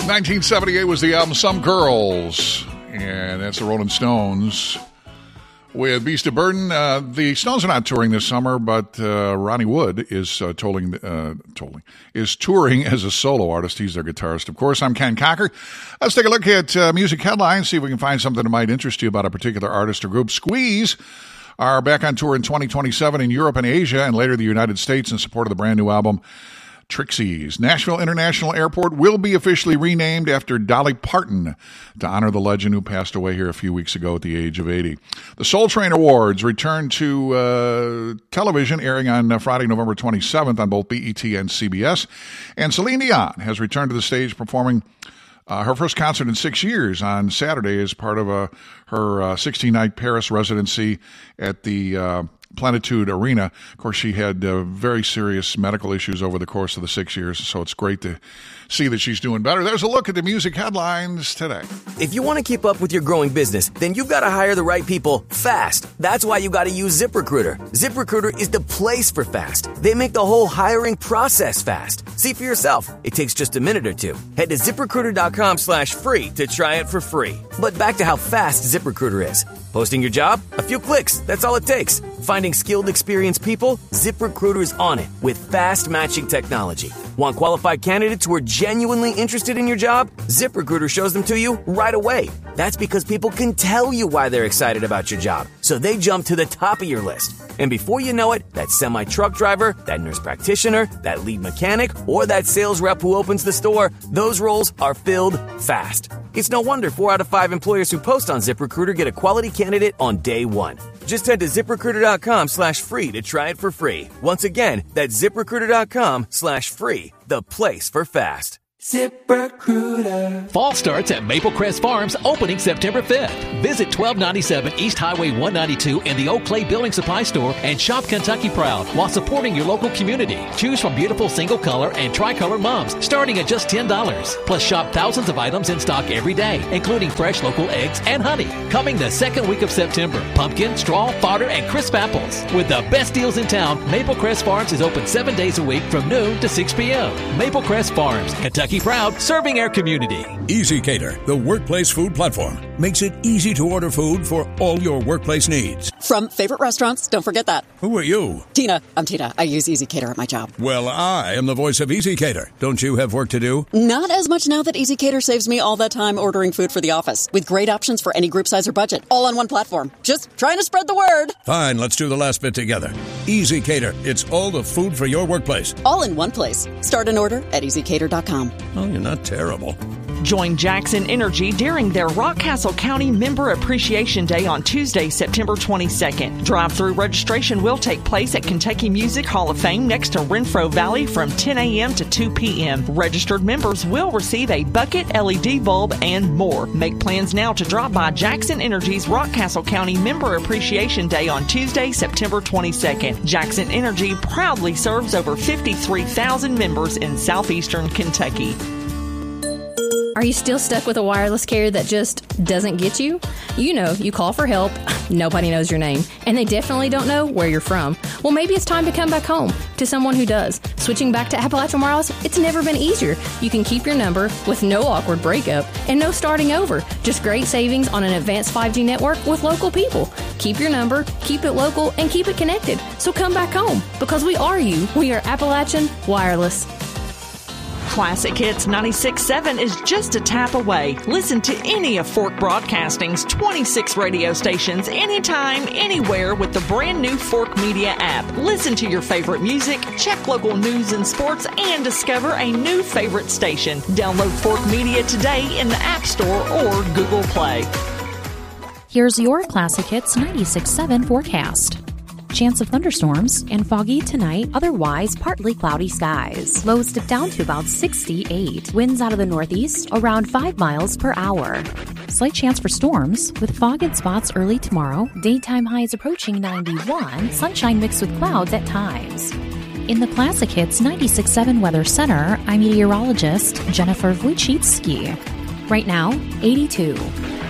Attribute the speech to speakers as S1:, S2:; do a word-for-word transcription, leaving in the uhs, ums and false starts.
S1: nineteen seventy-eight was the album Some Girls, and that's the Rolling Stones with Beast of Burden. Uh, the Stones are not touring this summer, but uh, Ronnie Wood is uh, tolling, uh, tolling, is touring as a solo artist. He's their guitarist, of course. I'm Ken Cocker. Let's take a look at uh, music headlines, see if we can find something that might interest you about a particular artist or group. Squeeze are back on tour in twenty twenty-seven in Europe and Asia, and later the United States in support of the brand new album Trixies. Nashville International Airport will be officially renamed after Dolly Parton to honor the legend who passed away here a few weeks ago at the age of eighty. The Soul Train Awards return to uh, television, airing on uh, Friday, November twenty-seventh on both B E T and C B S. And Celine Dion has returned to the stage performing Uh, her first concert in six years on Saturday as part of uh, her uh, sixteen-night Paris residency at the uh, Plenitude Arena. Of course, she had uh, very serious medical issues over the course of the six years, so it's great to see that she's doing better. There's a look at the music headlines today.
S2: If you want to keep up with your growing business, then you've got to hire the right people fast. That's why you got to use ZipRecruiter. ZipRecruiter is the place for fast. They make the whole hiring process fast. See for yourself. It takes just a minute or two. Head to ZipRecruiter.com slash free to try it for free. But back to how fast ZipRecruiter is. Posting your job? A few clicks. That's all it takes. Finding skilled, experienced people? ZipRecruiter's on it with fast matching technology. Want qualified candidates who are genuinely interested in your job? ZipRecruiter shows them to you right away. That's because people can tell you why they're excited about your job, so they jump to the top of your list. And before you know it, that semi-truck driver, that nurse practitioner, that lead mechanic, or that sales rep who opens the store, those roles are filled fast. It's no wonder four out of five employers who post on ZipRecruiter get a quality candidate on day one. Just head to ZipRecruiter.com slash free to try it for free. Once again, that's ZipRecruiter.com slash free, the place for fast. ZipRecruiter.
S3: Fall starts at Maple Crest Farms, opening September fifth. Visit twelve ninety-seven East Highway one ninety-two in the Oak Clay Building Supply Store and shop Kentucky Proud while supporting your local community. Choose from beautiful single color and tricolor mums starting at just ten dollars. Plus shop thousands of items in stock every day, including fresh local eggs and honey. Coming the second week of September, pumpkin, straw, fodder, and crisp apples. With the best deals in town, Maple Crest Farms is open seven days a week from noon to six p.m. Maple Crest Farms, Kentucky Proud, serving our community.
S4: Easy Cater, the workplace food platform, makes it easy to order food for all your workplace needs.
S5: From favorite restaurants, don't forget that.
S4: Who are you?
S5: Tina. I'm Tina. I use Easy Cater at my job.
S4: Well, I am the voice of Easy Cater. Don't you have work to do?
S5: Not as much now that Easy Cater saves me all that time ordering food for the office, with great options for any group size or budget, all on one platform. Just trying to spread the word.
S4: Fine, let's do the last bit together. Easy Cater. It's all the food for your workplace.
S5: All in one place. Start an order at easy cater dot com.
S4: Oh, you're not terrible.
S6: Join Jackson Energy during their Rockcastle County Member Appreciation Day on Tuesday, September twenty-second. Drive-through registration will take place at Kentucky Music Hall of Fame next to Renfro Valley from ten a.m. to two p.m. Registered members will receive a bucket, L E D bulb, and more. Make plans now to drop by Jackson Energy's Rockcastle County Member Appreciation Day on Tuesday, September twenty-second. Jackson Energy proudly serves over fifty-three thousand members in southeastern Kentucky.
S7: Are you still stuck with a wireless carrier that just doesn't get you? You know, you call for help, nobody knows your name, and they definitely don't know where you're from. Well, maybe it's time to come back home to someone who does. Switching back to Appalachian Wireless, it's never been easier. You can keep your number with no awkward breakup and no starting over. Just great savings on an advanced five G network with local people. Keep your number, keep it local, and keep it connected. So come back home, because we are you. We are Appalachian Wireless.
S6: Classic Hits ninety-six point seven is just a tap away. Listen to any of Fork Broadcasting's twenty-six radio stations anytime, anywhere with the brand new Fork Media app. Listen to your favorite music, check local news and sports, and discover a new favorite station. Download Fork Media today in the App Store or Google Play.
S8: Here's your Classic Hits ninety-six point seven forecast. Chance of thunderstorms and foggy tonight, otherwise partly cloudy skies. Lows dip down to about sixty-eight. Winds out of the northeast around five miles per hour. Slight chance for storms with fog in spots early tomorrow. Daytime highs approaching ninety-one. Sunshine mixed with clouds at times. In the Classic Hits ninety-six point seven Weather Center, I'm meteorologist Jennifer Wojcicki. Right now, eighty-two.